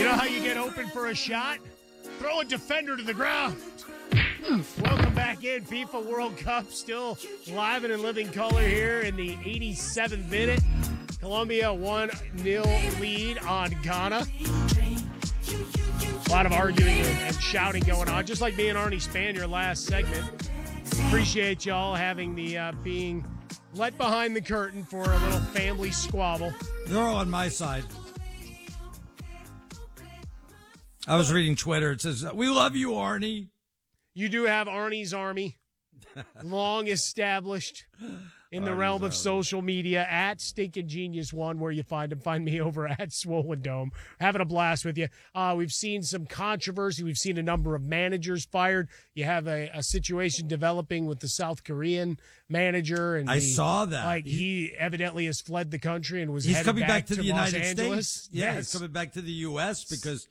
You know how you get open for a shot? Throw a defender to the ground. Welcome back in. FIFA World Cup still live and in living color here in the 87th minute. Colombia 1-0 lead on Ghana. A lot of arguing and shouting going on, just like me and Arnie Spanier last segment. Appreciate y'all having the being let behind the curtain for a little family squabble. They're all on my side. I was reading Twitter. It says, "We love you, Arnie." You do have Arnie's Army, long established in the realm of social media, at Stinkin' Genius One, where you find him. Find me over at Swollen Dome. Having a blast with you. We've seen some controversy. We've seen a number of managers fired. You have a situation developing with the South Korean manager, and I saw that. Like he evidently has fled the country and was He's headed coming back to the Los United Angeles. States. Yeah, Yes. he's coming back to the U.S. because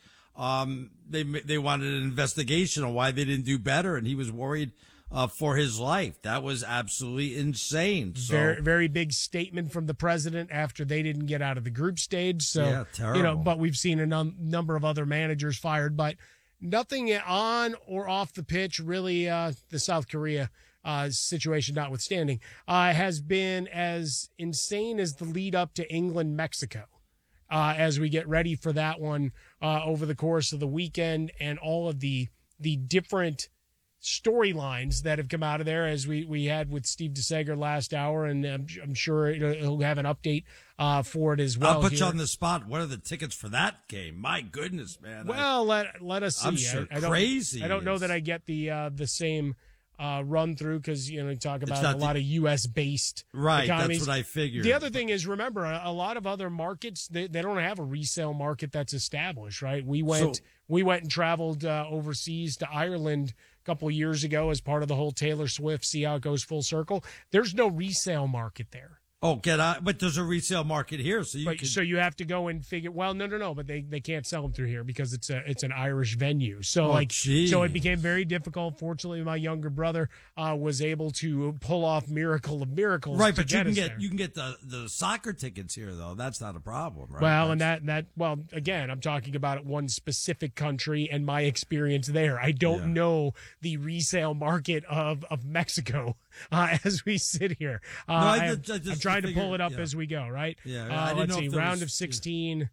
they wanted an investigation on why they didn't do better, and he was worried for his life. That was absolutely insane. So, very, very big statement from the president after they didn't get out of the group stage. So, yeah, terrible. But we've seen a number of other managers fired, but nothing on or off the pitch, really, the South Korea situation notwithstanding, has been as insane as the lead up to England-Mexico. As we get ready for that one over the course of the weekend, and all of the different storylines that have come out of there, as we had with Steve DeSager last hour, and I'm sure he'll have an update for it as well. I'll put here. you on the spot. What are the tickets for that game? My goodness, man. Well, let us see. I'm sure I don't know that I get the same run through, because you talk about a lot of U.S. based economies. That's what I figured. The other thing is, remember, a lot of other markets, they don't have a resale market that's established, right? We went and traveled overseas to Ireland a couple of years ago as part of the whole Taylor Swift See How It Goes Full Circle. There's no resale market there. Oh, but there's a resale market here, so so you have to go and figure. Well, no, but they can't sell them through here because it's an Irish venue. So so it became very difficult. Fortunately, my younger brother was able to pull off miracle of miracles. Right, but you can get the soccer tickets here though. That's not a problem, right? Well, and again, I'm talking about one specific country and my experience there. I don't know the resale market of Mexico as we sit here. I'm trying to pull it up as we go, right? Yeah, let's see. Round of 16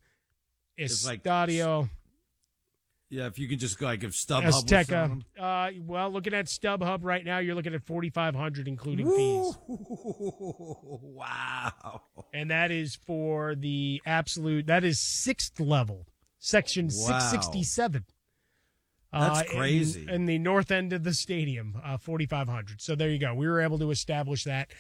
Estadio. Yeah, if you can just go like if StubHub Azteca. Well, looking at StubHub right now, you're looking at $4,500 including fees. Wow. And that is for the absolute. That is 6th level, section 667. That's crazy. In the north end of the stadium, 4,500. So there you go. We were able to establish that.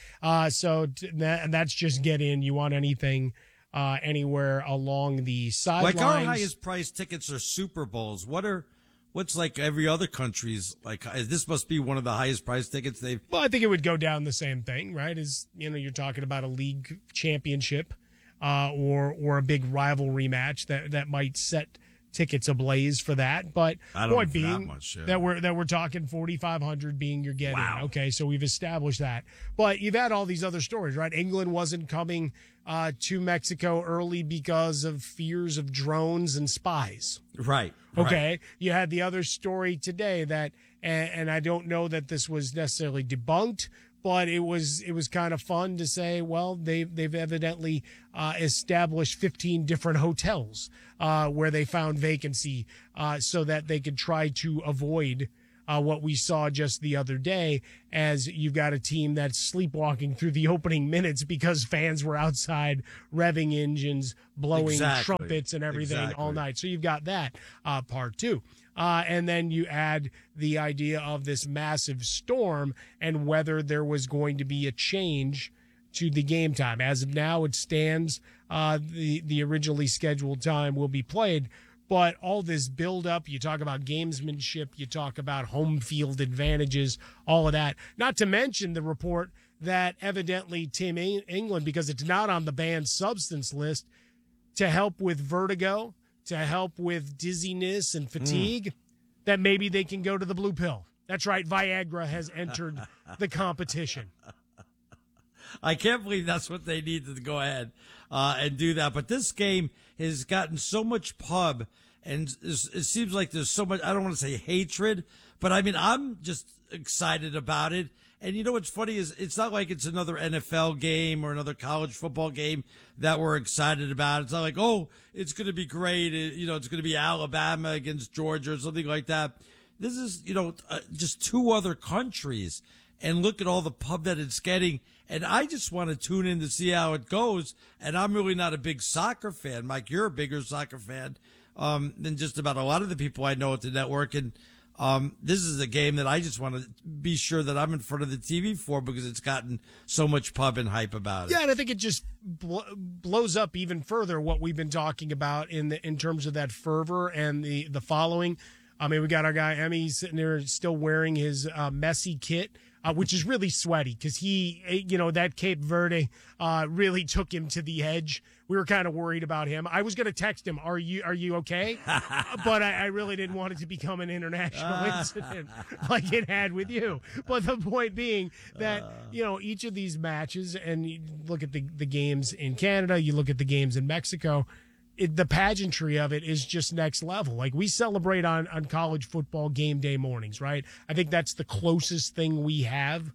And that's just get in. You want anything anywhere along the sidelines? Like our highest price tickets are Super Bowls. What's like every other country's like? This must be one of the highest price tickets they've. Well, I think it would go down the same thing, right? As you're talking about a league championship, or a big rivalry match that might set tickets ablaze for that. But point being that we're talking 4,500 being your get in. Okay, so we've established that. But you've had all these other stories, right? England wasn't coming to Mexico early because of fears of drones and spies. Right. Okay. Right. You had the other story today that, and I don't know that this was necessarily debunked, but it was kind of fun to say, well, they've evidently established 15 different hotels where they found vacancy so that they could try to avoid what we saw just the other day, as you've got a team that's sleepwalking through the opening minutes because fans were outside revving engines, blowing trumpets and everything all night. So you've got that part too. And then you add the idea of this massive storm and whether there was going to be a change to the game time. As of now, it stands. The originally scheduled time will be played. But all this build-up, you talk about gamesmanship, you talk about home field advantages, all of that. Not to mention the report that evidently Team England, because it's not on the banned substance list, to help with vertigo, to help with dizziness and fatigue, that maybe they can go to the blue pill. That's right, Viagra has entered the competition. I can't believe that's what they need to go ahead and do that. But this game, has gotten so much pub, and it seems like there's so much, I don't want to say hatred, but I mean, I'm just excited about it. And you know what's funny is it's not like it's another NFL game or another college football game that we're excited about. It's not like, oh, it's going to be great. It's going to be Alabama against Georgia or something like that. This is, just two other countries, and look at all the pub that it's getting. And I just want to tune in to see how it goes. And I'm really not a big soccer fan. Mike, you're a bigger soccer fan than just about a lot of the people I know at the network. And this is a game that I just want to be sure that I'm in front of the TV for, because it's gotten so much pub and hype about it. Yeah, and I think it just blows up even further what we've been talking about in terms of that fervor and the following. I mean, we got our guy Emmy sitting there still wearing his Messi kit, which is really sweaty because he, that Cape Verde really took him to the edge. We were kind of worried about him. I was going to text him, "Are you okay?" But I really didn't want it to become an international incident like it had with you. But the point being that each of these matches, and you look at the games in Canada, you look at the games in Mexico. The pageantry of it is just next level. Like, we celebrate on college football game day mornings, right? I think that's the closest thing we have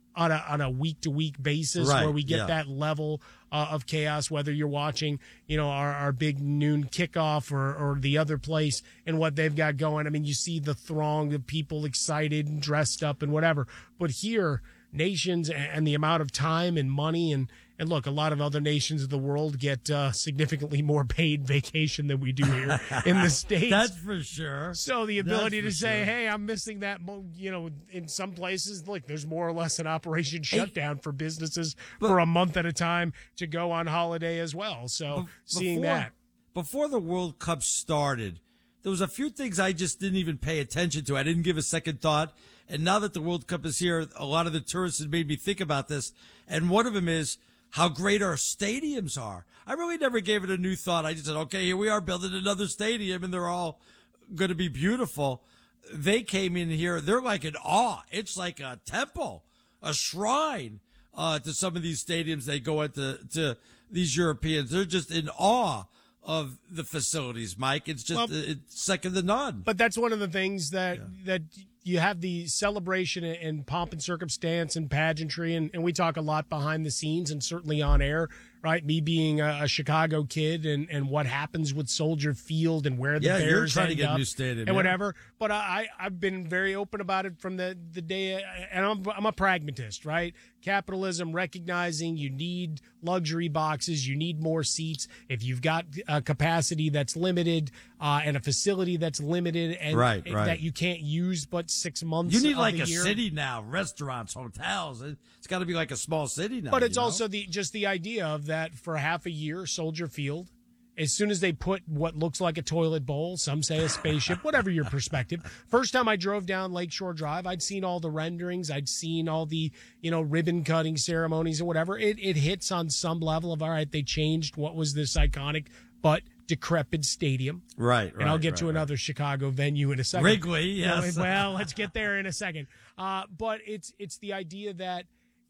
on a week to week basis, right, where we get that level of chaos, whether you're watching, our big noon kickoff or the other place and what they've got going. I mean, you see the throng of people excited and dressed up and whatever. But here, nations and the amount of time and money and look, a lot of other nations of the world get significantly more paid vacation than we do here in the States. That's for sure. So the ability to say, hey, I'm missing that, in some places, look, there's more or less an operation shutdown for businesses for a month at a time to go on holiday as well. So seeing that. Before the World Cup started, there was a few things I just didn't even pay attention to. I didn't give a second thought. And now that the World Cup is here, a lot of the tourists have made me think about this. And one of them is how great our stadiums are. I really never gave it a new thought. I just said, okay, here we are building another stadium, and they're all going to be beautiful. They came in here. They're like in awe. It's like a temple, a shrine to some of these stadiums they go into to these Europeans. They're just in awe of the facilities, Mike. It's just it's second to none. But that's one of the things that you have the celebration and pomp and circumstance and pageantry, and we talk a lot behind the scenes and certainly on air, right? Me being a Chicago kid and what happens with Soldier Field and where the Bears you're trying to get up a new stadium and whatever. But I've been very open about it from the day, and I'm a pragmatist, right? Capitalism, recognizing you need luxury boxes, you need more seats. If you've got a capacity that's limited and a facility that's limited and that you can't use but 6 months, you need like a year. City now, restaurants, hotels. It's got to be like a small city now. But it's also just the idea of that for half a year, Soldier Field. As soon as they put what looks like a toilet bowl, some say a spaceship, whatever your perspective. First time I drove down Lakeshore Drive, I'd seen all the renderings. I'd seen all the, ribbon cutting ceremonies and whatever. It hits on some level of, all right, they changed what was this iconic but decrepit stadium. Right. And I'll get to another Chicago venue in a second. Wrigley, yes. Well, let's get there in a second. But it's the idea that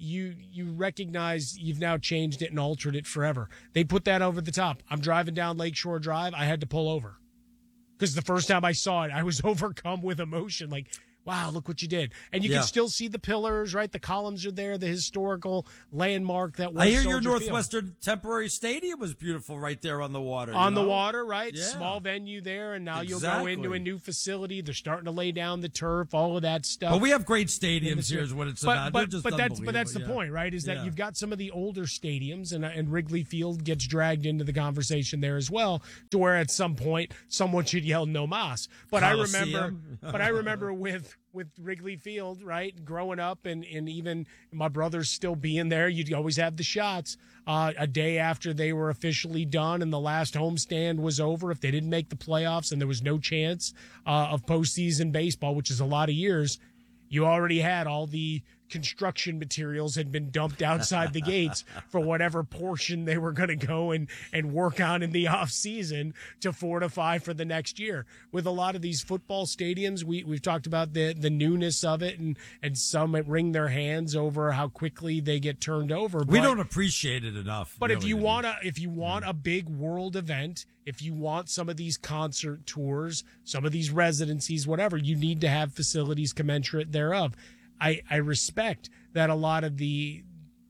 you recognize you've now changed it and altered it forever. They put that over the top. I'm driving down Lakeshore Drive. I had to pull over because the first time I saw it, I was overcome with emotion. Like, wow, look what you did. And you can still see the pillars, right? The columns are there, the historical landmark that was I hear Soldier your Field. Northwestern temporary stadium was beautiful right there on the water. On the water, right? Yeah. Small venue there, and now you'll go into a new facility. They're starting to lay down the turf, all of that stuff. But we have great stadiums here is what it's about. But that's the point, right? Is that you've got some of the older stadiums, and Wrigley Field gets dragged into the conversation there as well, to where at some point someone should yell no mas. But Coliseum. I remember with Wrigley Field, right, growing up and even my brothers still being there, you'd always have the shots a day after they were officially done and the last homestand was over. If they didn't make the playoffs and there was no chance of postseason baseball, which is a lot of years, you already had all the construction materials had been dumped outside the gates for whatever portion they were going to go and work on in the off season to fortify for the next year. With a lot of these football stadiums, we've talked about the newness of it, and some wring their hands over how quickly they get turned over. We don't appreciate it enough. But really, if you want a big world event, if you want some of these concert tours, some of these residencies, whatever, you need to have facilities commensurate thereof. I respect that a lot of the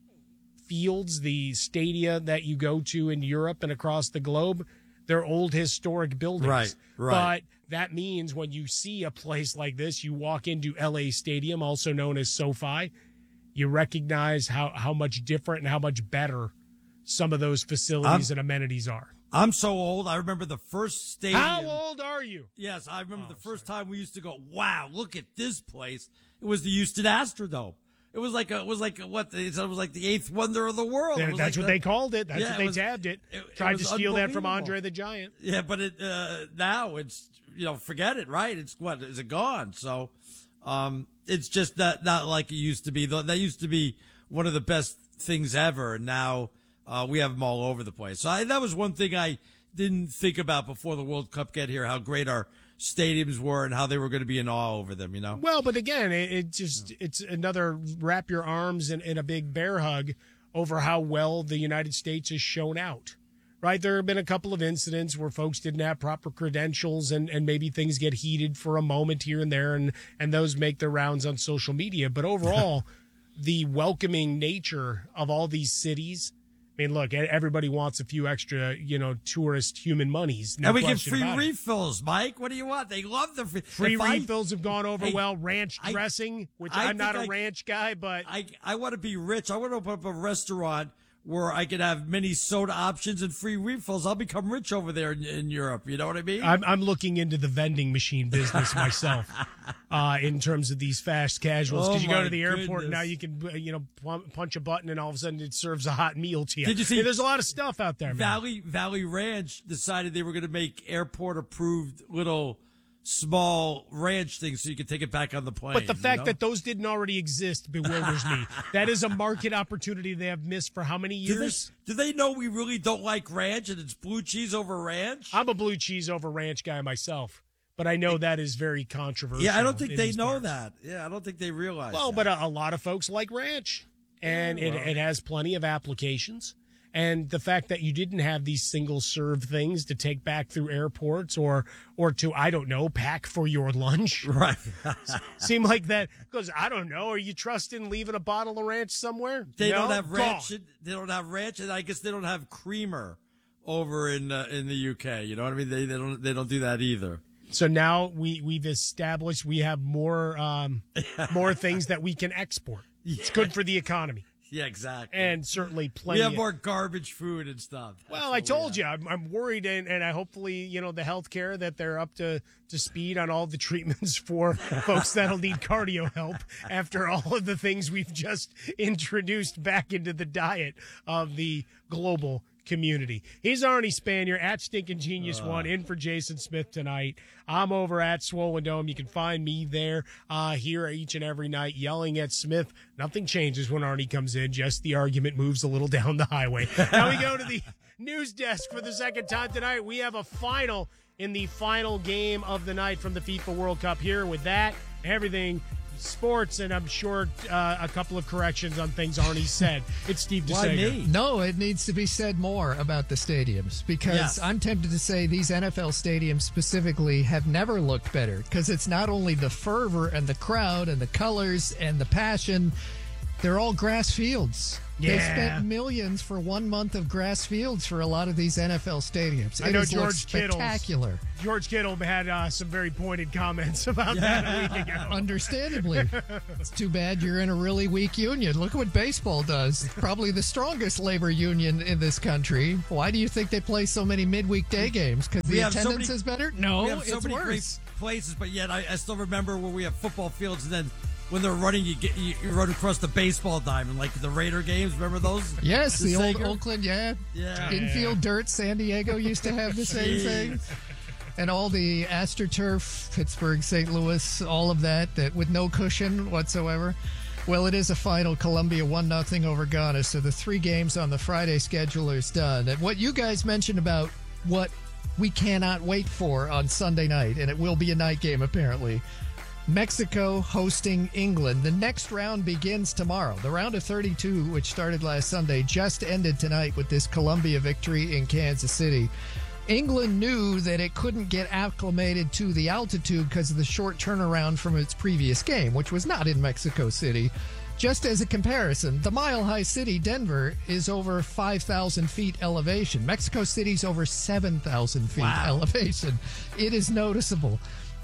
fields, the stadia that you go to in Europe and across the globe, they're old historic buildings. Right. But that means when you see a place like this, you walk into LA Stadium, also known as SoFi, you recognize how much different and how much better some of those facilities and amenities are. I'm so old. I remember the first stadium. How old are you? Yes, I remember the first time we used to go, wow, look at this place. It was the Houston Astrodome. It was like what they said, it was like the eighth wonder of the world. That's what they called it. That's what they tabbed it. Tried to steal that from Andre the Giant. Yeah, but now it's, forget it, right? It's what, is it gone? So, it's just not like it used to be. That used to be one of the best things ever. And now, we have them all over the place. So that was one thing I didn't think about before the World Cup get here, how great our stadiums were and how they were going to be in awe over them, Well, but again, it's another wrap your arms in a big bear hug over how well the United States has shown out, right? There have been a couple of incidents where folks didn't have proper credentials and maybe things get heated for a moment here and there, and those make their rounds on social media. But overall, the welcoming nature of all these cities, I mean, look, everybody wants a few extra, tourist human monies. No, and we get question free about it. refills, Mike. What do you want? They love the free refills have gone over well. Ranch dressing, which I'm not a ranch guy, but I want to be rich. I want to open up a restaurant where I could have many soda options and free refills. I'll become rich over there in Europe. You know what I mean? I'm looking into the vending machine business myself, in terms of these fast casuals. Because you go to the airport now, you can punch a button and all of a sudden it serves a hot meal to you. Did you see? There's a lot of stuff out there, man. Valley Ranch decided they were going to make airport approved little small ranch things so you can take it back on the plane. But the fact that those didn't already exist bewilders me. That is a market opportunity they have missed for how many years? Do they know we really don't like ranch and it's blue cheese over ranch? I'm a blue cheese over ranch guy myself, but I know that is very controversial. Yeah, I don't think they know that. Yeah, I don't think they realize that. But a lot of folks like ranch, and it has plenty of applications. And the fact that you didn't have these single serve things to take back through airports or to, I don't know, pack for your lunch. Right. Seem like that, because I don't know, are you trusting leaving a bottle of ranch somewhere? They don't have ranch. They don't have ranch, and I guess they don't have creamer over in the UK. You know what I mean? They don't do that either. So now we've established we have more things that we can export. It's good for the economy. Yeah, exactly. And certainly plenty. We have more garbage food and stuff. Well, I told you, I'm worried, and I hopefully, the healthcare, that they're up to speed on all the treatments for folks that'll need cardio help after all of the things we've just introduced back into the diet of the global community. He's Arnie Spanier at Stinkin' Genius One, in for Jason Smith tonight. I'm over at Swollen Dome. You can find me there, here each and every night, yelling at Smith. Nothing changes when Arnie comes in, just the argument moves a little down the highway. Now we go to the news desk for the second time tonight. We have a final in the final game of the night from the FIFA World Cup. Here with that, everything sports, and I'm sure a couple of corrections on things Arnie said. It's Steve DeSager. Why me? No, it needs to be said more about the stadiums, because I'm tempted to say these NFL stadiums specifically have never looked better, because it's not only the fervor and the crowd and the colors and the passion, they're all grass fields. Yeah. They spent millions for 1 month of grass fields for a lot of these NFL stadiums. I know has looked George Kittle. Spectacular. George Kittle had some very pointed comments about that a week ago. Understandably. It's too bad you're in a really weak union. Look at what baseball does. Probably the strongest labor union in this country. Why do you think they play so many midweek day games? Because the attendance is better? No, we have so it's many worse. great places, but yet I still remember where we have football fields, and then when they're running, you run across the baseball diamond, like the Raider games. Remember those? Yes, the old Sager? Oakland, Yeah. infield dirt. San Diego used to have the same thing. And all the AstroTurf, Pittsburgh, St. Louis, all of that with no cushion whatsoever. Well, it is a final. Colombia 1-0 over Ghana, so the 3 games on the Friday schedule is done. And what you guys mentioned about what we cannot wait for on Sunday night, and it will be a night game apparently, Mexico hosting England. The next round begins tomorrow. The round of 32, which started last Sunday, just ended tonight with this Colombia victory in Kansas City. England knew that it couldn't get acclimated to the altitude because of the short turnaround from its previous game, which was not in Mexico City. Just as a comparison, the mile-high city, Denver, is over 5,000 feet elevation. Mexico City's over 7,000 feet elevation. It is noticeable.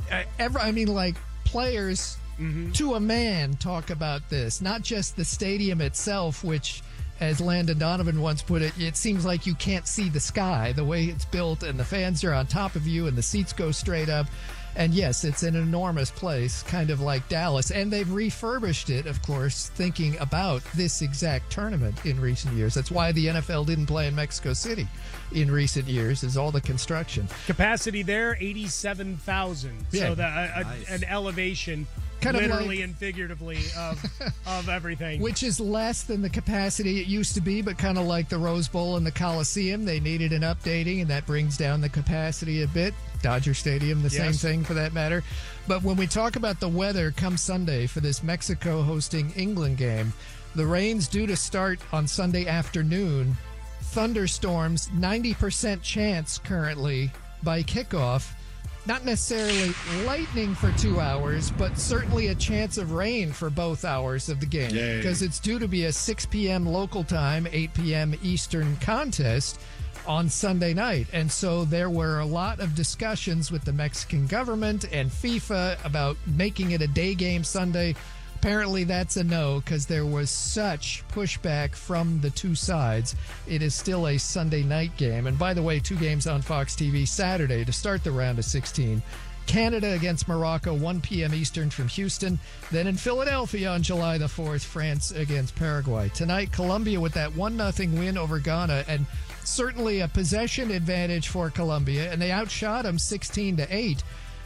Players to a man talk about this, not just the stadium itself, which, as Landon Donovan once put it, it seems like you can't see the sky, the way it's built, and the fans are on top of you, and the seats go straight up. And yes, it's an enormous place, kind of like Dallas. And they've refurbished it, of course, thinking about this exact tournament in recent years. That's why the NFL didn't play in Mexico City in recent years, is all the construction. Capacity there, 87,000. Yeah. So Nice. an elevation, kind literally of and figuratively, of everything. which is less than the capacity it used to be, but kind of like the Rose Bowl and the Coliseum. They needed an updating, and that brings down the capacity a bit. Dodger Stadium, the same thing for that matter. But when we talk about the weather come Sunday for this Mexico hosting England game, the rain's due to start on Sunday afternoon. Thunderstorms, 90% chance currently by kickoff. Not necessarily lightning for 2 hours, but certainly a chance of rain for both hours of the game. Because it's due to be a 6 p.m. local time, 8 p.m. Eastern contest on Sunday night. And so there were a lot of discussions with the Mexican government and FIFA about making it a day game Sunday. Apparently that's a no, because there was such pushback from the two sides. It is still a Sunday night game. And by the way, 2 games on Fox TV Saturday to start the round of 16. Canada against Morocco, 1 p.m. Eastern from Houston. Then in Philadelphia on July the 4th, France against Paraguay. Tonight, Colombia with that 1-0 win over Ghana, and certainly a possession advantage for Colombia, and they outshot them 16-8.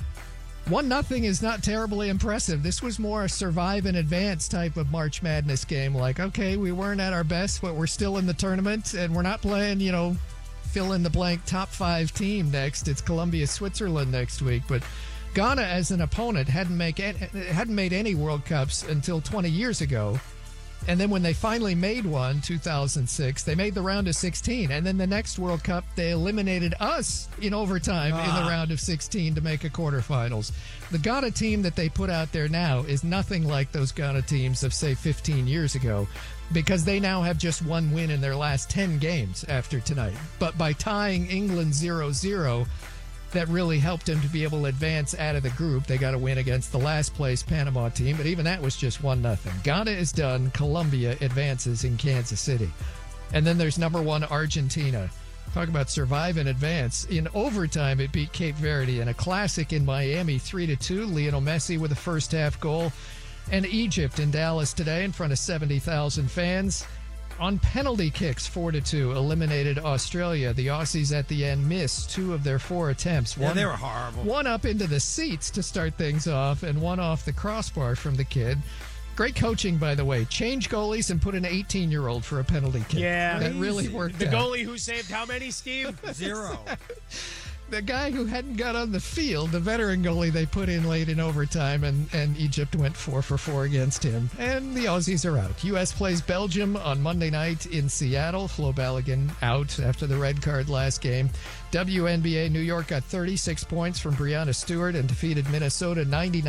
1-0 is not terribly impressive. This was more a survive and advance type of March Madness game. Like, okay, we weren't at our best, but we're still in the tournament, and we're not playing, fill in the blank top 5 team next. It's Colombia, Switzerland next week. But Ghana as an opponent hadn't made any World Cups until 20 years ago. And then when they finally made one, 2006, they made the round of 16. And then the next World Cup, they eliminated us in overtime in the round of 16 to make a quarterfinals. The Ghana team that they put out there now is nothing like those Ghana teams of, say, 15 years ago, because they now have just 1 win in their last 10 games after tonight. But by tying England 0-0, that really helped them to be able to advance out of the group. They got a win against the last place Panama team, but even that was just 1-0. Ghana is done. Colombia advances in Kansas City. And then there's number 1 Argentina. Talk about survive and advance. In overtime, it beat Cape Verde in a classic in Miami, 3-2. Lionel Messi with a first half goal. And Egypt in Dallas today in front of 70,000 fans. On penalty kicks, 4-2, eliminated Australia. The Aussies at the end missed 2 of their 4 attempts. They were horrible. 1 up into the seats to start things off, and 1 off the crossbar from the kid. Great coaching, by the way. Change goalies and put an 18-year-old for a penalty kick. Yeah. That really worked The out. goalie who saved how many, Steve? 0. The guy who hadn't got on the field, the veteran goalie they put in late in overtime, and Egypt went 4 for 4 against him. And the Aussies are out. U.S. plays Belgium on Monday night in Seattle. Flo Balogun out after the red card last game. WNBA, New York got 36 points from Breanna Stewart and defeated Minnesota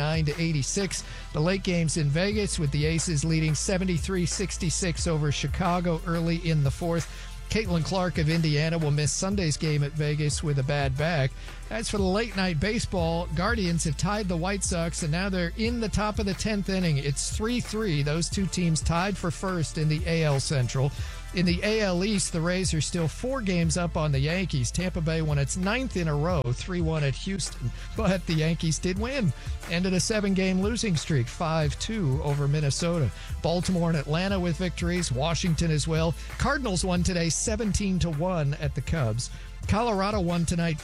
99-86. The late games in Vegas with the Aces leading 73-66 over Chicago early in the 4th. Caitlin Clark of Indiana will miss Sunday's game at Vegas with a bad back. As for the late night baseball, Guardians have tied the White Sox, and now they're in the top of the 10th inning. It's 3-3. Those 2 teams tied for first in the AL Central. In the AL East, the Rays are still 4 games up on the Yankees. Tampa Bay won its 9th in a row, 3-1 at Houston. But the Yankees did win. Ended a 7-game losing streak, 5-2 over Minnesota. Baltimore and Atlanta with victories. Washington as well. Cardinals won today 17-1 at the Cubs. Colorado won tonight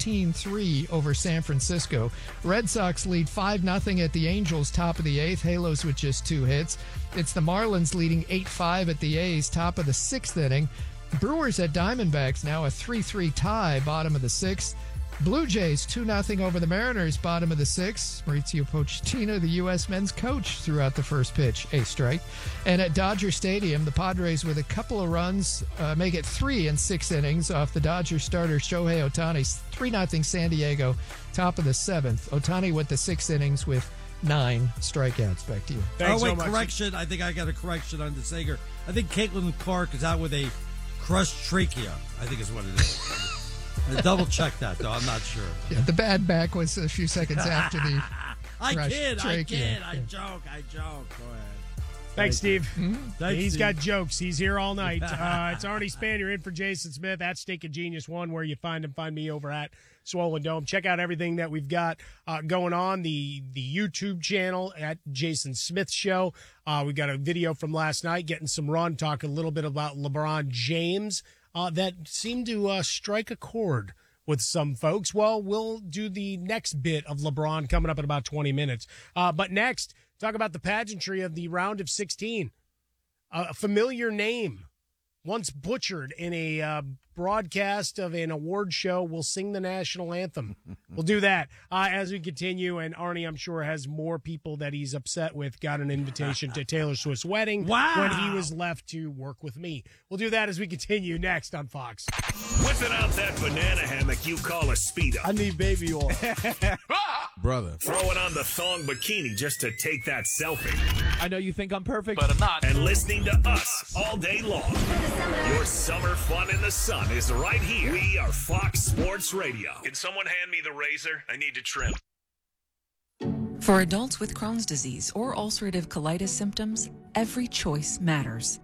15-3 over San Francisco. Red Sox lead 5-0 at the Angels, top of the 8th. Halos with just 2 hits. It's the Marlins leading 8-5 at the A's, top of the 6th inning. Brewers at Diamondbacks, now a 3-3 tie, bottom of the 6th. Blue Jays 2-0 over the Mariners, bottom of the 6th. Mauricio Pochettino, the U.S. men's coach, threw out the first pitch, a strike. And at Dodger Stadium, the Padres with a couple of runs make it 3 in 6 innings off the Dodger starter Shohei Ohtani's 3-0 San Diego, top of the 7th. Ohtani went the 6 innings with 9 strikeouts. Back to you. Thanks so much. Correction. I think I got a correction on the Sager. I think Caitlin Clark is out with a crushed trachea, I think is what it is. I double check that, though. I'm not sure. Yeah, the bad back was a few seconds after the I crushed trachea. I joke. Go ahead. Thanks, Steve. Thanks, He's Steve. got jokes. He's here all night. It's Arnie Spanier in for Jason Smith at Stinking Genius 1, where you find him. Find me over at Swollen Dome. Check out everything that we've got going on. The YouTube channel at Jason Smith Show. We got a video from last night, getting some run, talking a little bit about LeBron James. That seemed to strike a chord with some folks. Well, we'll do the next bit of LeBron coming up in about 20 minutes. But next, talk about the pageantry of the round of 16. A familiar name, once butchered in a broadcast of an award show, will sing the national anthem. We'll do that as we continue. And Arnie, I'm sure, has more people that he's upset with. Got an invitation to Taylor Swift's wedding when he was left to work with me. We'll do that as we continue next on Fox. Whipping out that banana hammock you call a Speedo. I need baby oil. Brother. Throwing on the thong bikini just to take that selfie. I know you think I'm perfect, but I'm not. And listening to us all day long. Your summer fun in the sun is right here. We are Fox Sports Radio. Can someone hand me the razor? I need to trim. For adults with Crohn's disease or ulcerative colitis symptoms, every choice matters.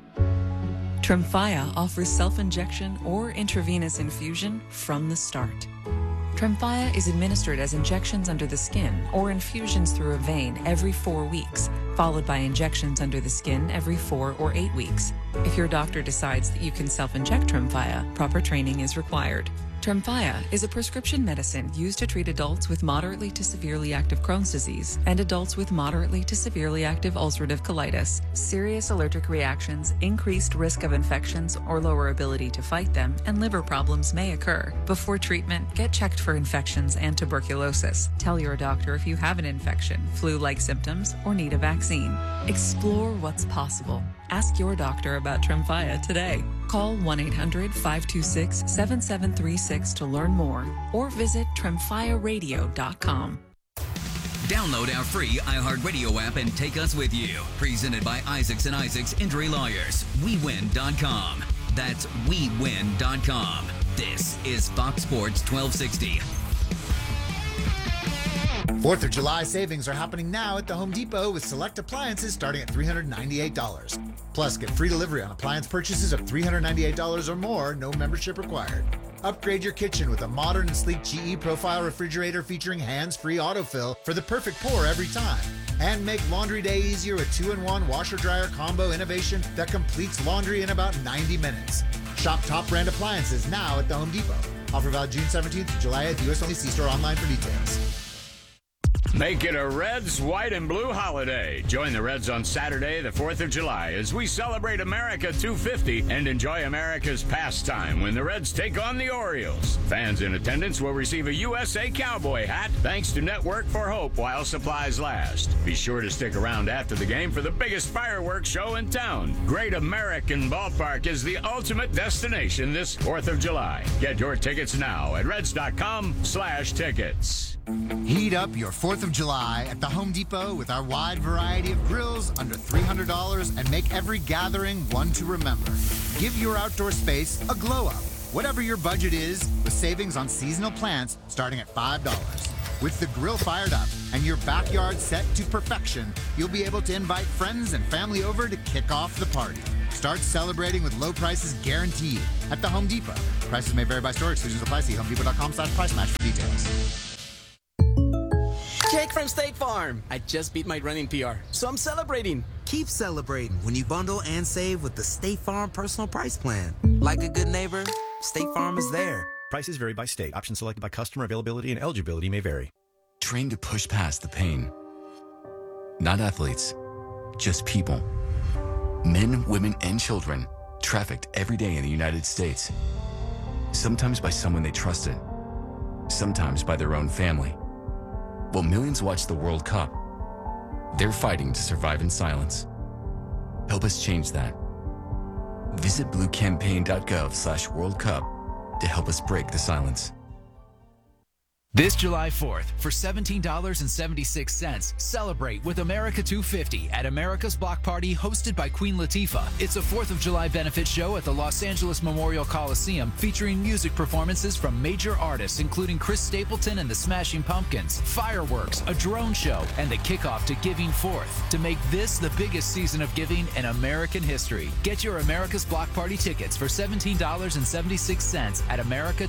Tremfya offers self-injection or intravenous infusion from the start. Tremfya is administered as injections under the skin or infusions through a vein every 4 weeks, followed by injections under the skin every 4 or 8 weeks. If your doctor decides that you can self-inject Tremfya, proper training is required. Tremfya is a prescription medicine used to treat adults with moderately to severely active Crohn's disease and adults with moderately to severely active ulcerative colitis. Serious allergic reactions, increased risk of infections or lower ability to fight them, and liver problems may occur. Before treatment, get checked for infections and tuberculosis. Tell your doctor if you have an infection, flu-like symptoms, or need a vaccine. Explore what's possible. Ask your doctor about Tremfya today. Call 1-800-526-7736 to learn more or visit tremfyaradio.com. Download our free iHeartRadio app and take us with you. Presented by Isaacs and Isaacs Injury Lawyers. WeWin.com. That's WeWin.com. This is Fox Sports 1260. 4th of July savings are happening now at the Home Depot with select appliances starting at $398. Plus, get free delivery on appliance purchases of $398 or more, no membership required. Upgrade your kitchen with a modern and sleek GE Profile refrigerator featuring hands-free autofill for the perfect pour every time. And make laundry day easier with 2-in-1 washer-dryer combo innovation that completes laundry in about 90 minutes. Shop top brand appliances now at the Home Depot. Offer valid June 17th to July 8th. U.S. only. See store online for details. Make it a Reds, white, and blue holiday. Join the Reds on Saturday, the 4th of July, as we celebrate America 250 and enjoy America's pastime when the Reds take on the Orioles. Fans in attendance will receive a USA Cowboy hat thanks to Network for Hope while supplies last. Be sure to stick around after the game for the biggest fireworks show in town. Great American Ballpark is the ultimate destination this 4th of July. Get your tickets now at reds.com/tickets. Heat up your 4th of July at the Home Depot with our wide variety of grills under $300 and make every gathering one to remember. Give your outdoor space a glow up, whatever your budget is, with savings on seasonal plants starting at $5. With the grill fired up and your backyard set to perfection, you'll be able to invite friends and family over to kick off the party. Start celebrating with low prices guaranteed at the Home Depot. Prices may vary by store. Exclusions apply. See HomeDepot.com/price match for details. Jake from State Farm. I just beat my running PR, so I'm celebrating. Keep celebrating when you bundle and save with the State Farm Personal Price Plan. Like a good neighbor, State Farm is there. Prices vary by state. Options selected by customer. Availability and eligibility may vary. Trained to push past the pain. Not athletes, just people. Men, women, and children trafficked every day in the United States. Sometimes by someone they trusted. Sometimes by their own family. While millions watch the World Cup, they're fighting to survive in silence. Help us change that. Visit bluecampaign.gov/World Cup to help us break the silence. This July 4th, for $17.76, celebrate with America 250 at America's Block Party hosted by Queen Latifah. It's a 4th of July benefit show at the Los Angeles Memorial Coliseum featuring music performances from major artists including Chris Stapleton and the Smashing Pumpkins, fireworks, a drone show, and the kickoff to Giving Forth to make this the biggest season of giving in American history. Get your America's Block Party tickets for $17.76 at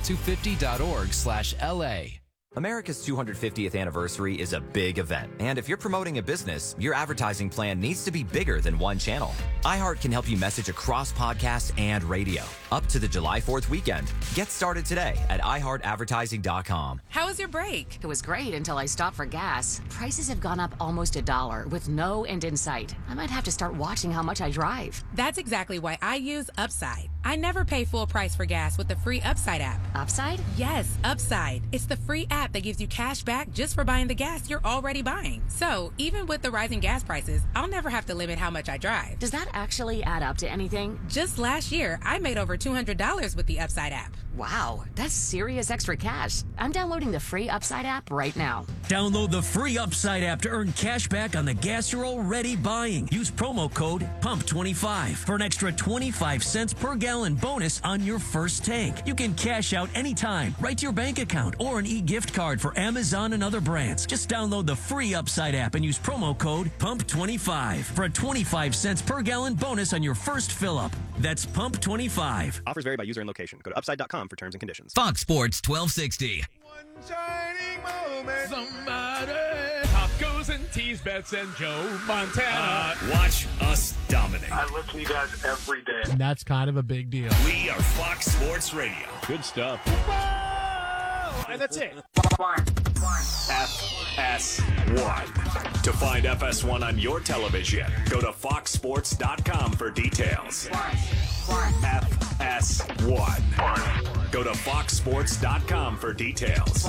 america250.org/LA. America's 250th anniversary is a big event, and if you're promoting a business, your advertising plan needs to be bigger than one channel. iHeart can help you message across podcasts and radio. Up to the July 4th weekend. Get started today at iHeartAdvertising.com. How was your break? It was great until I stopped for gas. Prices have gone up almost $1 with no end in sight. I might have to start watching how much I drive. That's exactly why I use Upside. I never pay full price for gas with the free Upside app. Upside? Yes, Upside. It's the free app that gives you cash back just for buying the gas you're already buying. So, even with the rising gas prices, I'll never have to limit how much I drive. Does that actually add up to anything? Just last year, I made over $200 with the Upside app. Wow, that's serious extra cash. I'm downloading the free Upside app right now. Download the free Upside app to earn cash back on the gas you're already buying. Use promo code PUMP25 for an extra 25 cents per gallon bonus on your first tank. You can cash out anytime, right to your bank account, or an e-gift card for Amazon and other brands. Just download the free Upside app and use promo code PUMP25 for a 25 cents per gallon bonus on your first fill-up. That's PUMP25. Offers vary by user and location. Go to upside.com for terms and conditions. Fox Sports 1260. Somebody. Tacos and tease bets and Joe Montana. Watch us dominate. I listen to you guys every day. And that's kind of a big deal. We are Fox Sports Radio. Good stuff. And that's it. FS1. To find FS1 on your television, go to foxsports.com for details. FS1. Go to foxsports.com for details.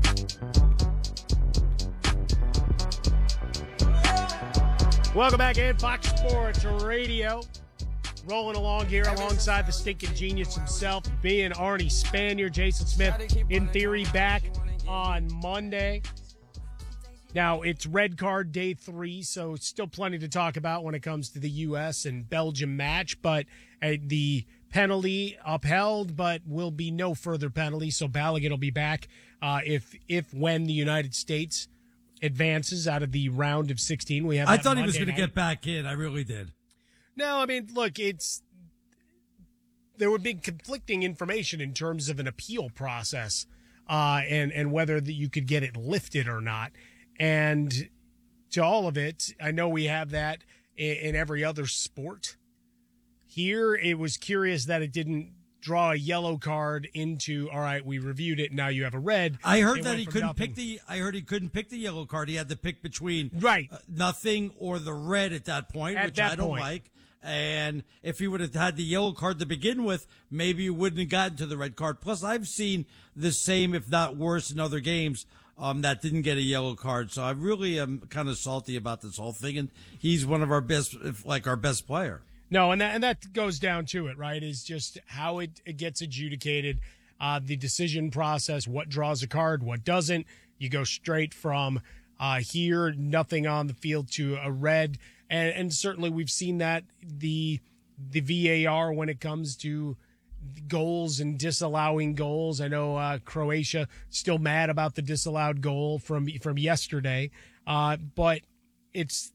Welcome back in Fox Sports Radio. Rolling along here alongside the stinking genius himself, being Arnie Spanier, Jason Smith, in theory, back on Monday. Now, it's red card day 3, so it's still plenty to talk about when it comes to the U.S. and Belgium match, but the penalty upheld, but will be no further penalty, so Balogun will be back when the United States advances out of the round of 16. We have. I thought he was going to get back in. I really did. No, I mean, look, there would be conflicting information in terms of an appeal process and whether you could get it lifted or not. And to all of it, I know we have that in every other sport. Here, it was curious that it didn't draw a yellow card into, all right, we reviewed it, now you have a red. I heard that he couldn't pick the yellow card. He had to pick between nothing or the red at that point, which I don't like. And if he would have had the yellow card to begin with, maybe he wouldn't have gotten to the red card. Plus, I've seen the same, if not worse, in other games that didn't get a yellow card. So I really am kind of salty about this whole thing. And he's one of our best, our best player. No, and that goes down to it, right? Is just how it gets adjudicated, the decision process, what draws a card, what doesn't. You go straight from here, nothing on the field, to a red. And certainly we've seen that the VAR when it comes to goals and disallowing goals. I know Croatia still mad about the disallowed goal from yesterday, but it's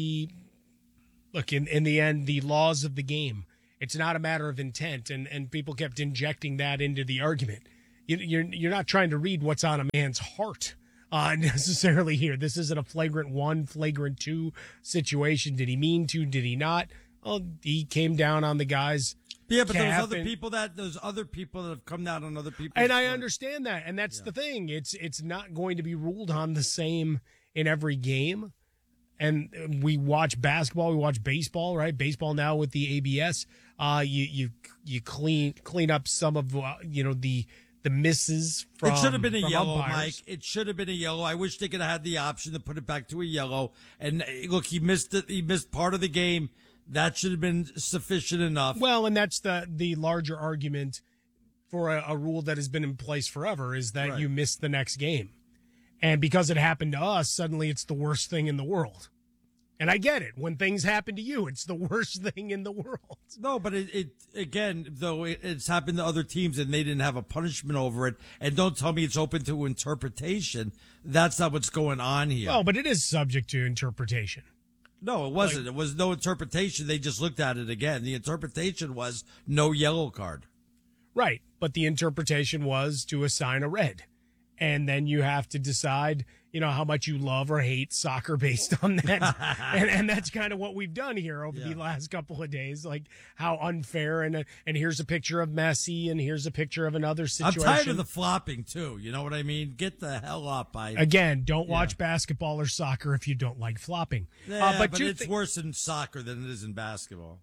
look, in the end, the laws of the game. It's not a matter of intent, and people kept injecting that into the argument. You're not trying to read what's on a man's heart necessarily here. This isn't a flagrant 1, flagrant 2 situation. Did he mean to? Did he not? Well, he came down on the guy's Yeah, but those other people that have come down on other people. And I understand that. And that's the thing. It's not going to be ruled on the same in every game. And we watch basketball, we watch baseball, right? Baseball now with the ABS, you clean up some of the misses from. It should have been a yellow, umpires. Mike. It should have been a yellow. I wish they could have had the option to put it back to a yellow. And look, he missed it. He missed part of the game. That should have been sufficient enough. Well, and that's the larger argument for a rule that has been in place forever is that you miss the next game. And because it happened to us, suddenly it's the worst thing in the world. And I get it. When things happen to you, it's the worst thing in the world. No, but it's happened to other teams and they didn't have a punishment over it. And don't tell me it's open to interpretation. That's not what's going on here. Well, but it is subject to interpretation. No, it wasn't. It was no interpretation. They just looked at it again. The interpretation was no yellow card. Right. But the interpretation was to assign a red. And then you have to decide, how much you love or hate soccer based on that. and that's kind of what we've done here over the last couple of days, like how unfair. And here's a picture of Messi and here's a picture of another situation. I'm tired of the flopping, too. You know what I mean? Get the hell up. Again, don't watch basketball or soccer if you don't like flopping. Yeah, but it's worse in soccer than it is in basketball.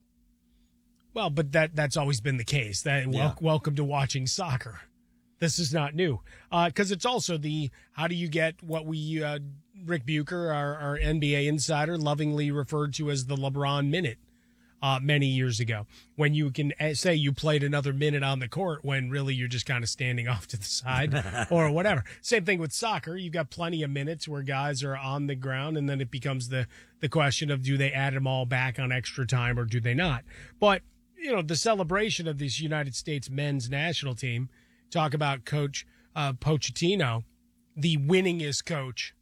Well, but that's always been the case. Welcome to watching soccer. This is not new, because it's also how do you get what we, Rick Bucher, our NBA insider, lovingly referred to as the LeBron minute many years ago, when you can say you played another minute on the court when really you're just kind of standing off to the side or whatever. Same thing with soccer. You've got plenty of minutes where guys are on the ground, and then it becomes the question of do they add them all back on extra time or do they not? But, the celebration of this United States men's national team, talk about Coach Pochettino, the winningest coach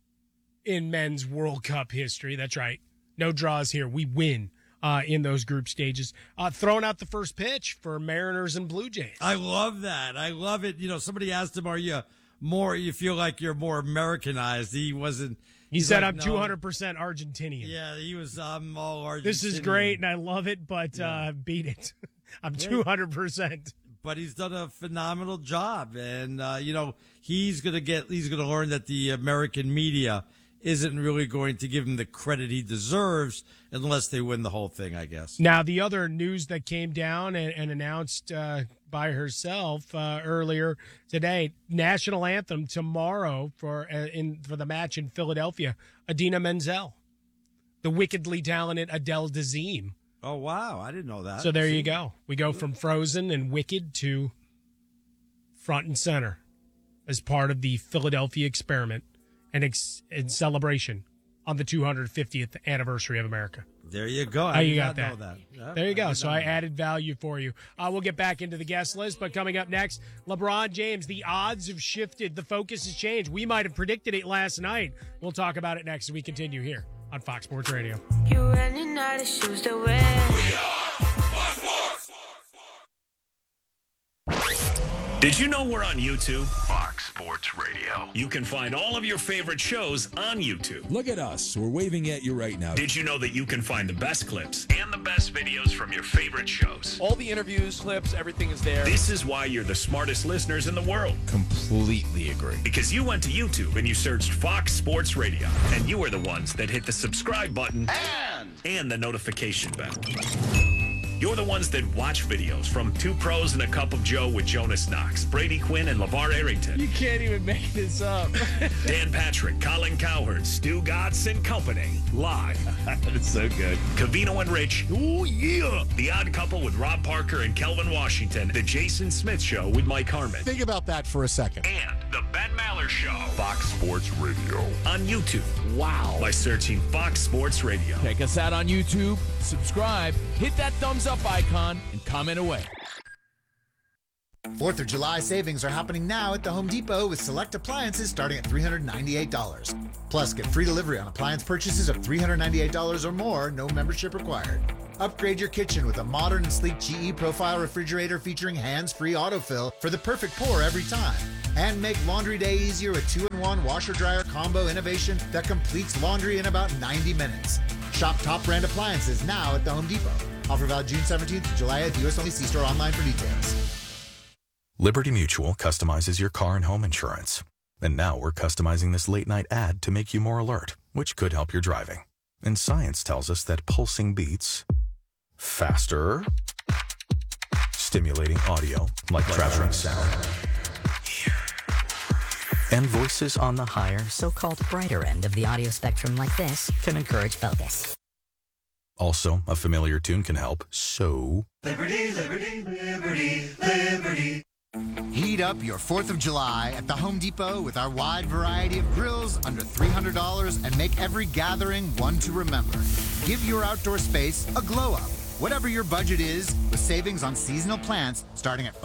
in men's World Cup history. That's right. No draws here. We win in those group stages. Throwing out the first pitch for Mariners and Blue Jays. I love that. I love it. Somebody asked him, you feel like you're more Americanized? He wasn't. He said, I'm 200% Argentinian. Yeah, he was, I'm all Argentinian. This is great, and I love it, but beat it. I'm 200%. But he's done a phenomenal job. And, he's going to learn that the American media isn't really going to give him the credit he deserves unless they win the whole thing, I guess. Now, the other news that came down and announced by herself earlier today, national anthem tomorrow for the match in Philadelphia, Idina Menzel, the wickedly talented Adele Dazeem. Oh, wow. I didn't know that. So there you go. We go from Frozen and Wicked to front and center as part of the Philadelphia experiment and celebration on the 250th anniversary of America. There you go. How you got that? Know that. Yeah, there you go. So I added value for you. We'll get back into the guest list, but coming up next, LeBron James. The odds have shifted. The focus has changed. We might have predicted it last night. We'll talk about it next as we continue here on Fox Sports Radio. You running out of shoes to wear. We are Fox Sports. Did you know we're on YouTube? Fox Sports Radio. You can find all of your favorite shows on YouTube. Look at us. We're waving at you right now. Did you know that you can find the best clips and the best videos from your favorite shows? All the interviews, clips, everything is there. This is why you're the smartest listeners in the world. Completely agree. Because you went to YouTube and you searched Fox Sports Radio, and you were the ones that hit the subscribe button and the notification bell. You're the ones that watch videos from Two Pros and a Cup of Joe with Jonas Knox, Brady Quinn, and LeVar Arrington. You can't even make this up. Dan Patrick, Colin Cowherd, Stu Gatz and Company. Live. That's so good. Cavino and Rich. Oh, yeah. The Odd Couple with Rob Parker and Kelvin Washington. The Jason Smith Show with Mike Harmon. Think about that for a second. And the Ben Maller Show. Fox Sports Radio. On YouTube. Wow. By searching Fox Sports Radio. Check us out on YouTube. Subscribe. Hit that thumbs up icon and comment away. 4th of July savings are happening now at the Home Depot with select appliances starting at $398. Plus, get free delivery on appliance purchases of $398 or more, no membership required. Upgrade your kitchen with a modern and sleek GE Profile refrigerator featuring hands-free autofill for the perfect pour every time. And make laundry day easier with 2-in-1 washer-dryer combo innovation that completes laundry in about 90 minutes. Shop top brand appliances now at the Home Depot. Offer valid June 17th to July 8th. U.S. only. See store online for details. Liberty Mutual customizes your car and home insurance. And now we're customizing this late-night ad to make you more alert, which could help your driving. And science tells us that pulsing beats, faster, stimulating audio like traveling sound, and voices on the higher, so-called brighter end of the audio spectrum like this can encourage focus. Also, a familiar tune can help, so... Liberty, liberty, liberty, liberty. Heat up your 4th of July at the Home Depot with our wide variety of grills under $300 and make every gathering one to remember. Give your outdoor space a glow up, whatever your budget is, with savings on seasonal plants starting at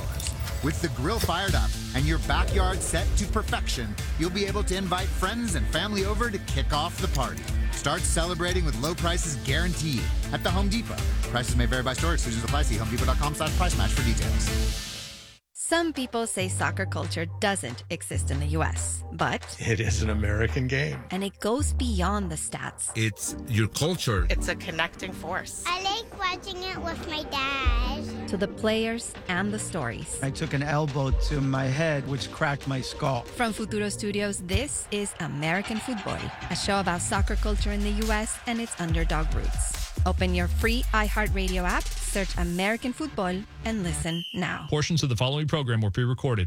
$5. With the grill fired up and your backyard set to perfection, you'll be able to invite friends and family over to kick off the party. Start celebrating with low prices guaranteed at the Home Depot. Prices may vary by store. Exclusions apply. See HomeDepot.com/price match for details. Some people say soccer culture doesn't exist in the U.S., but it is an American game. And it goes beyond the stats. It's your culture. It's a connecting force. I like watching it with my dad. To the players and the stories. I took an elbow to my head, which cracked my skull. From Futuro Studios, this is American Football, a show about soccer culture in the U.S. and its underdog roots. Open your free iHeartRadio app, search American Football, and listen now. Portions of the following program were pre-recorded.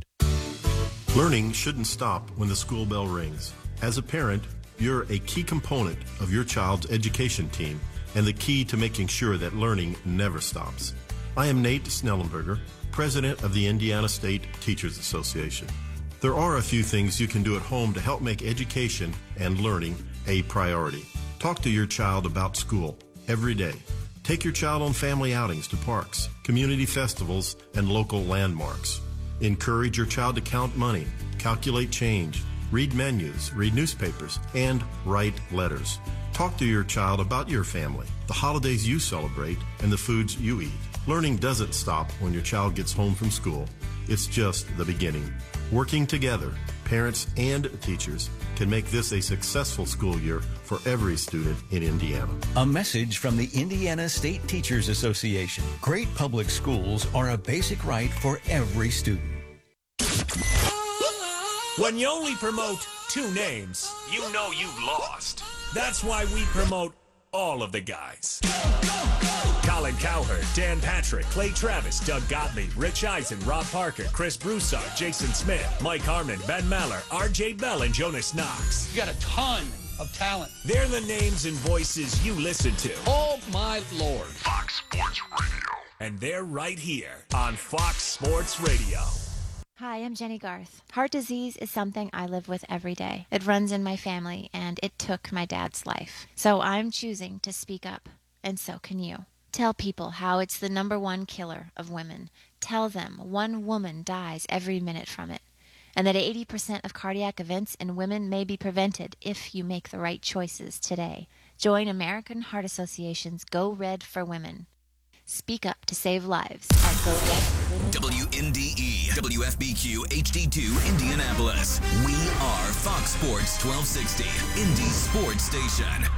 Learning shouldn't stop when the school bell rings. As a parent, you're a key component of your child's education team and the key to making sure that learning never stops. I am Nate Snellenberger, president of the Indiana State Teachers Association. There are a few things you can do at home to help make education and learning a priority. Talk to your child about school every day. Take your child on family outings to parks, community festivals, and local landmarks. Encourage your child to count money, calculate change, read menus, read newspapers, and write letters. Talk to your child about your family, the holidays you celebrate, and the foods you eat. Learning doesn't stop when your child gets home from school. It's just the beginning. Working together, parents and teachers can make this a successful school year for every student in Indiana. A message from the Indiana State Teachers Association. Great public schools are a basic right for every student. When you only promote two names, you know you've lost. That's why we promote all of the guys. Colin Cowherd, Dan Patrick, Clay Travis, Doug Gottlieb, Rich Eisen, Rob Parker, Chris Broussard, Jason Smith, Mike Harmon, Ben Maller, RJ Bell, and Jonas Knox. You got a ton of talent. They're the names and voices you listen to. Oh, my Lord. Fox Sports Radio. And they're right here on Fox Sports Radio. Hi, I'm Jenny Garth. Heart disease is something I live with every day. It runs in my family, and it took my dad's life. So I'm choosing to speak up, and so can you. Tell people how it's the #1 killer of women. Tell them one woman dies every minute from it, and that 80% of cardiac events in women may be prevented if you make the right choices today. Join American Heart Association's Go Red for Women. Speak up to save lives at GoRed. WNDE, WFBQ, HD2, Indianapolis. We are Fox Sports 1260, Indy Sports Station.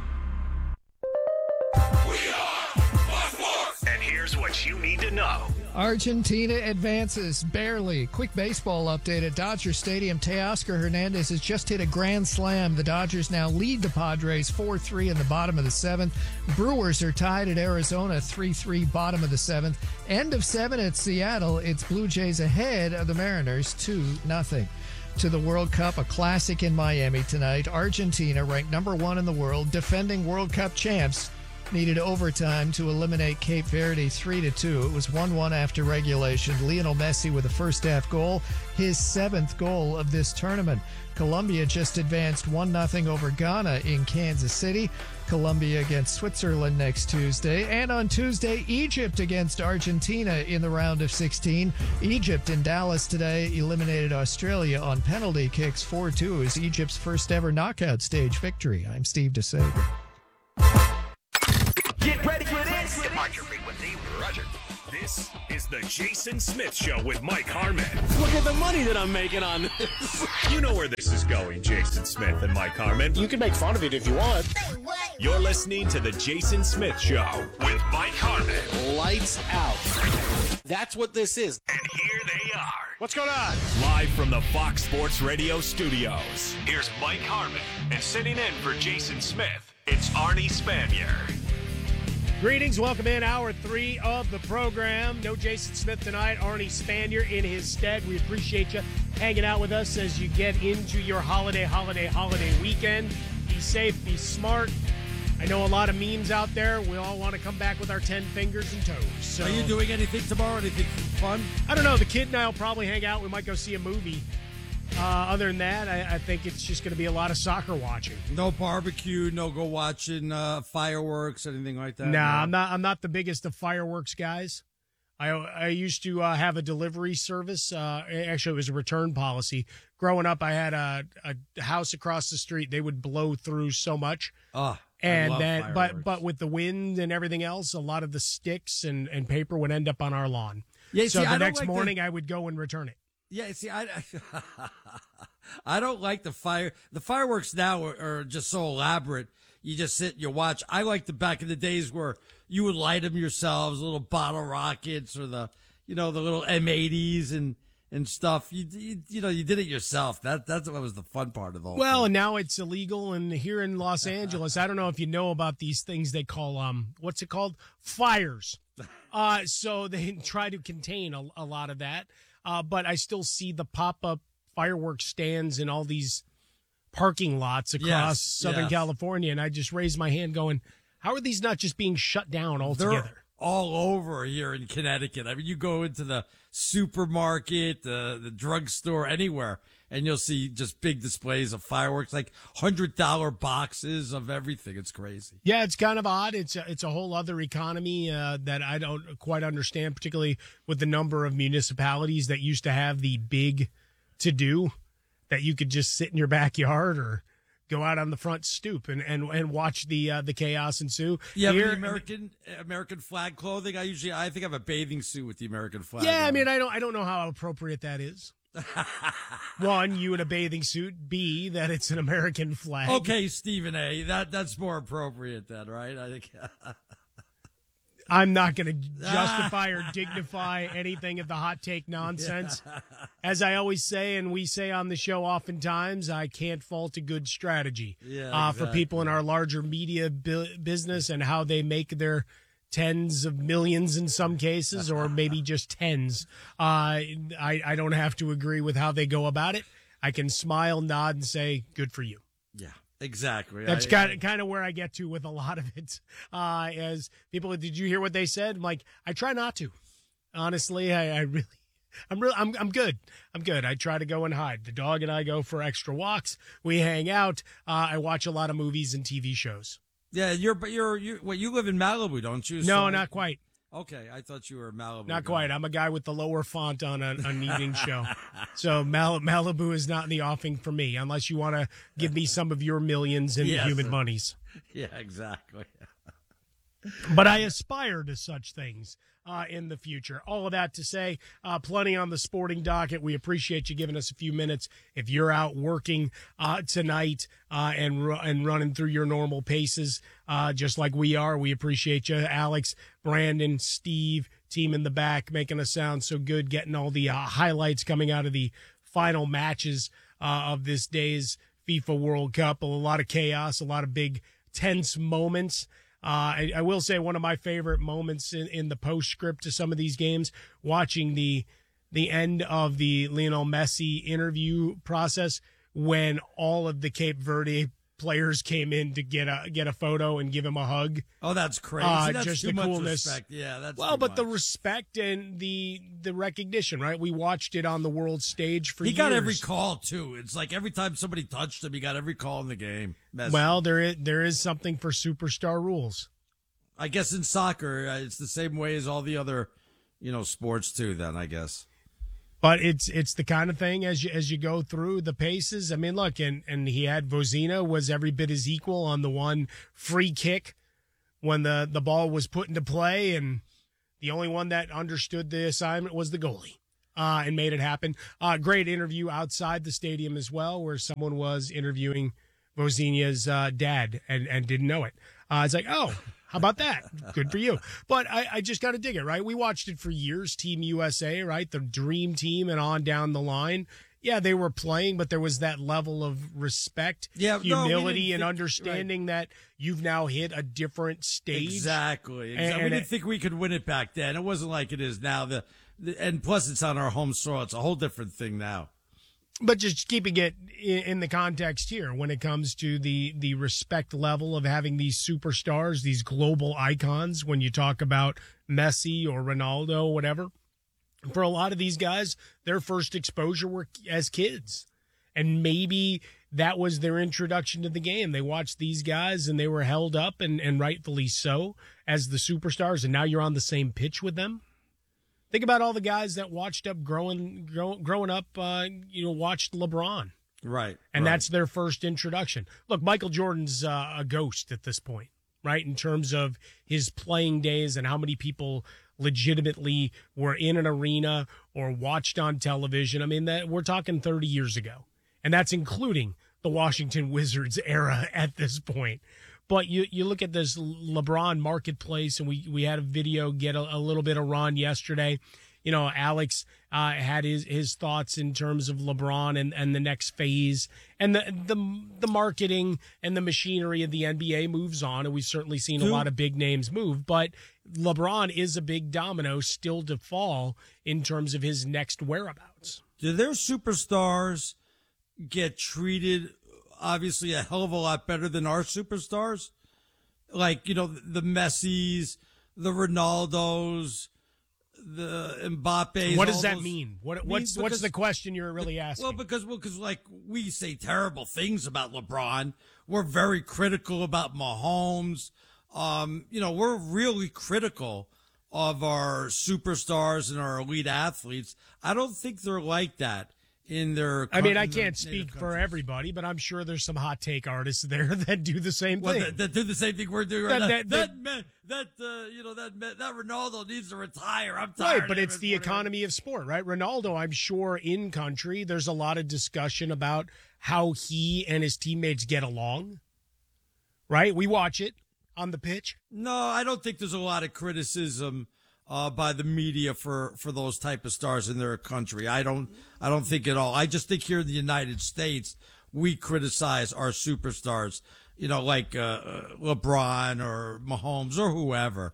And here's what you need to know. Argentina advances, barely. Quick baseball update at Dodger Stadium. Teoscar Hernandez has just hit a grand slam. The Dodgers now lead the Padres 4-3 in the bottom of the 7th. Brewers are tied at Arizona 3-3, bottom of the 7th. End of 7 at Seattle. It's Blue Jays ahead of the Mariners 2-0. To the World Cup, a classic in Miami tonight. Argentina, ranked #1 in the world, defending World Cup champs, needed overtime to eliminate Cape Verde 3-2. It was 1-1 after regulation. Lionel Messi with a first-half goal, his 7th goal of this tournament. Colombia just advanced 1-0 over Ghana in Kansas City. Colombia against Switzerland next Tuesday. And on Tuesday, Egypt against Argentina in the round of 16. Egypt in Dallas today eliminated Australia on penalty kicks 4-2 as Egypt's first ever knockout stage victory. I'm Steve DeSager. Get ready for this. Departure frequency, Roger. This This is the Jason Smith Show with Mike Harmon. Look at the money that I'm making on this. You know where this is going, Jason Smith and Mike Harmon. You can make fun of it if you want. You're listening to the Jason Smith Show with Mike Harmon. Lights out. That's what this is. And here they are. What's going on? Live from the Fox Sports Radio studios. Here's Mike Harmon. And sitting in for Jason Smith, it's Arnie Spanier. Greetings. Welcome in hour 3 of the program. No Jason Smith tonight. Arnie Spanier in his stead. We appreciate you hanging out with us as you get into your holiday weekend. Be safe. Be smart. I know a lot of memes out there. We all want to come back with our 10 fingers and toes. So, are you doing anything tomorrow? Anything fun? I don't know. The kid and I will probably hang out. We might go see a movie. Other than that, I think it's just going to be a lot of soccer watching. No barbecue, no go watching fireworks, anything like that? Nah, no. I'm not the biggest of fireworks guys. I used to have a delivery service. Actually, it was a return policy. Growing up, I had a house across the street. They would blow through so much. And then, but with the wind and everything else, a lot of the sticks and paper would end up on our lawn. Yeah, so the next morning, I would go and return it. Yeah, see, I don't like the fire. The fireworks now are just so elaborate. You just sit and you watch. I like the back in the days where you would light them yourselves, little bottle rockets or the little M80s and stuff. You did it yourself. That's what was the fun part of the whole thing. And now it's illegal. And here in Los Angeles, I don't know if you know about these things they call what's it called? Fires. So they try to contain a lot of that. But I still see the pop-up fireworks stands in all these parking lots across Southern California. And I just raised my hand going, how are these not just being shut down altogether? They're all over here in Connecticut. I mean, you go into the supermarket, the drugstore, anywhere, and you'll see just big displays of fireworks, like $100 boxes of everything. It's crazy. Yeah, it's kind of odd. It's a whole other economy that I don't quite understand, particularly with the number of municipalities that used to have the big to-do that you could just sit in your backyard or go out on the front stoop and watch the chaos ensue. Yeah, the American flag clothing. I think I have a bathing suit with the American flag. Yeah, I mean, I don't know how appropriate that is. One, you in a bathing suit. B, that it's an American flag. Okay, Stephen A. That's more appropriate then, right? I think. I'm not going to justify or dignify anything of the hot take nonsense. As I always say, and we say on the show oftentimes, I can't fault a good strategy for people in our larger media business and how they make their tens of millions in some cases, or maybe just tens. I don't have to agree with how they go about it. I can smile, nod, and say, good for you. Yeah. Exactly. That's kind of where I get to with a lot of it. As people, did you hear what they said? I'm like, I try not to. Honestly, I'm good. I'm good. I try to go and hide. The dog and I go for extra walks. We hang out. I watch a lot of movies and TV shows. Yeah, you live in Malibu, don't you? No, not quite. Okay, I thought you were a Malibu. Not quite. I'm a guy with the lower font on an evening show. So Malibu is not in the offing for me, unless you want to give me some of your millions in human monies. Yeah, exactly. But I aspire to such things in the future. All of that to say, plenty on the sporting docket. We appreciate you giving us a few minutes. If you're out working tonight and running through your normal paces, just like we are, we appreciate you. Alex, Brandon, Steve, team in the back, making us sound so good, getting all the highlights coming out of the final matches of this day's FIFA World Cup. A lot of chaos, a lot of big tense moments. I will say one of my favorite moments in the postscript to some of these games, watching the end of the Lionel Messi interview process when all of the Cape Verde players came in to get a photo and give him a hug. Oh, that's crazy. That's just too the much coolness. Respect. Yeah, that's well, but the respect and the recognition, right? We watched it on the world stage for years. He got every call too. It's like every time somebody touched him, he got every call in the game. Messi. Well, there is something for superstar rules. I guess in soccer, it's the same way as all the other, sports too. Then I guess. But it's the kind of thing as you go through the paces. I mean, look, and he had Vozina was every bit as equal on the one free kick when the ball was put into play, and The only one that understood the assignment was the goalie. And made it happen. Great interview outside the stadium as well, where someone was interviewing Vozinha's dad and didn't know it. It's like, oh, how about that? Good for you. But I just got to dig it, right? We watched it for years, Team USA, right? The dream team and on down the line. Yeah, they were playing, but there was that level of respect, humility, and understanding that you've now hit a different stage. Exactly. We didn't think we could win it back then. It wasn't like it is now. And plus, it's on our home soil. It's a whole different thing now. But just keeping it in the context here, when it comes to the respect level of having these superstars, these global icons, when you talk about Messi or Ronaldo or whatever, for a lot of these guys, their first exposure were as kids. And maybe that was their introduction to the game. They watched these guys and they were held up, and rightfully so, as the superstars. And now you're on the same pitch with them. Think about all the guys that watched up growing up, watched LeBron. Right. And that's their first introduction. Look, Michael Jordan's a ghost at this point, right? In terms of his playing days and how many people legitimately were in an arena or watched on television. I mean, we're talking 30 years ago. And that's including the Washington Wizards era at this point. But you look at this LeBron marketplace, and we had a video get a little bit of run yesterday. You know, Alex had his thoughts in terms of LeBron and the next phase, and the marketing and the machinery of the NBA moves on, and we've certainly seen a lot of big names move. But LeBron is a big domino still to fall in terms of his next whereabouts. Do their superstars get treated obviously a hell of a lot better than our superstars? Like, the Messis, the Ronaldos, the Mbappes. What does that mean? What's the question you're really asking? Well, because like we say terrible things about LeBron. We're very critical about Mahomes. We're really critical of our superstars and our elite athletes. I don't think they're like that in their. I mean, I can't speak for everybody, but I'm sure there's some hot take artists there that do the same thing. That do the same thing we're doing right now. That Ronaldo needs to retire. I'm tired. Right, but it's the economy of sport, right? Ronaldo, I'm sure in country, there's a lot of discussion about how he and his teammates get along. Right? We watch it on the pitch. No, I don't think there's a lot of criticism by the media for those type of stars in their country. I don't think at all. I just think here in the United States, we criticize our superstars, like LeBron or Mahomes or whoever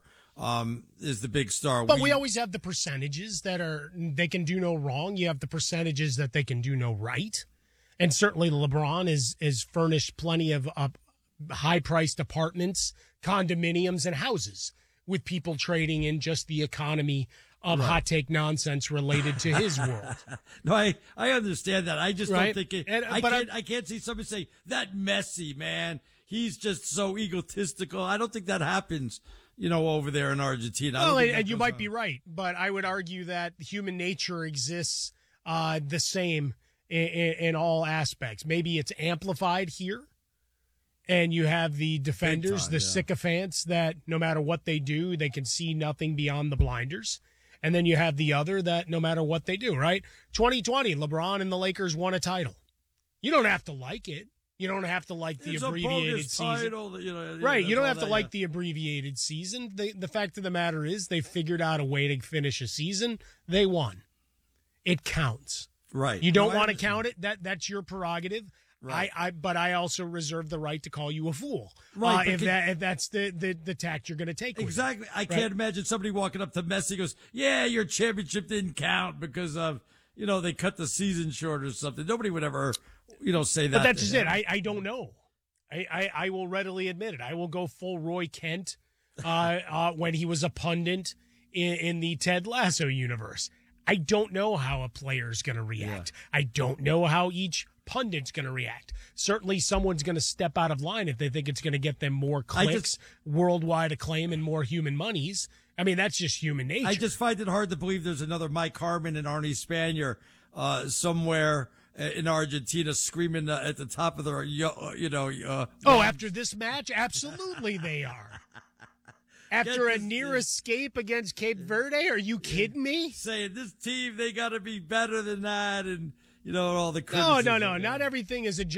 is the big star. But we always have the percentages that they can do no wrong. You have the percentages that they can do no right. And certainly LeBron is furnished plenty of high-priced apartments, condominiums, and houses, with people trading in just the economy of hot take nonsense related to his world. No, I understand that. I just don't think it. I can't see somebody say that Messi, man. He's just so egotistical. I don't think that happens, over there in Argentina. Well, and you might be right, but I would argue that human nature exists the same in all aspects. Maybe it's amplified here. And you have the defenders, sycophants that no matter what they do, they can see nothing beyond the blinders. And then you have the other that no matter what they do, right? 2020, LeBron and the Lakers won a title. You don't have to like it. You don't have to like the abbreviated season. Right. You don't have to like the abbreviated season. The fact of the matter is they figured out a way to finish a season. They won. It counts. Right. You don't want to count it. That's your prerogative. Right. But I also reserve the right to call you a fool. Right. If that's the tact you're going to take. Exactly. I can't imagine somebody walking up to Messi and goes, yeah, your championship didn't count because of, they cut the season short or something. Nobody would ever, say that. But that's just it. I don't know. I will readily admit it. I will go full Roy Kent when he was a pundit in the Ted Lasso universe. I don't know how a player's going to react. Yeah. I don't know how each pundit's going to react. Certainly someone's going to step out of line if they think it's going to get them more clicks, worldwide acclaim, and more human monies. I mean, that's just human nature. I just find it hard to believe there's another Mike Harmon and Arnie Spanier somewhere in Argentina screaming at the top of their, after this match? Absolutely they are. After a near escape against Cape Verde? Are you kidding me? Saying this team, they got to be better than that, and all the No, criticism. not everything is a